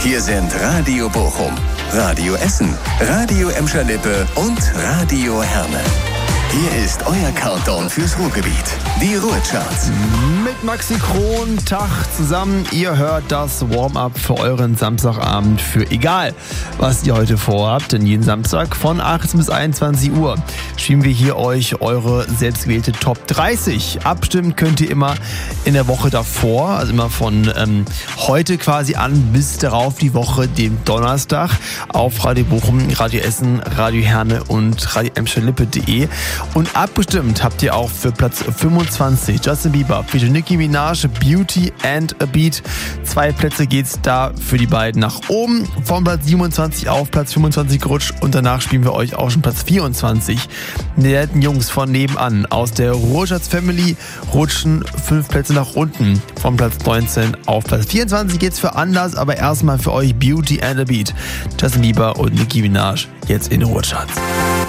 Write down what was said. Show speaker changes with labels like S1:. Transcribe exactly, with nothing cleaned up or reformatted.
S1: Hier sind Radio Bochum, Radio Essen, Radio Emscher-Lippe und Radio Herne. Hier ist euer Countdown fürs Ruhrgebiet. Die Ruhrcharts.
S2: Mit Maxi Kron, Tag zusammen. Ihr hört das Warm-up für euren Samstagabend für egal, was ihr heute vorhabt. Denn jeden Samstag von achtzehn bis einundzwanzig Uhr schieben wir hier euch eure selbstgewählte Top dreißig. Abstimmen könnt ihr immer in der Woche davor, also immer von ähm, heute quasi an bis darauf die Woche, dem Donnerstag, auf Radio Bochum, Radio Essen, Radio Herne und Radio Emscher-Lippe punkt de. Und abgestimmt habt ihr auch für Platz fünfundzwanzig Justin Bieber, für Nicki Minaj, Beauty and a Beat. Zwei Plätze geht's da für die beiden nach oben. Von Platz siebenundzwanzig auf Platz fünfundzwanzig gerutscht und danach spielen wir euch auch schon Platz vierundzwanzig. Die netten Jungs von nebenan aus der Ruhrschatz Family rutschen fünf Plätze nach unten. Von Platz neunzehn auf Platz vierundzwanzig geht's für anders, aber erstmal für euch Beauty and a Beat. Justin Bieber und Nicki Minaj jetzt in den Ruhrcharts.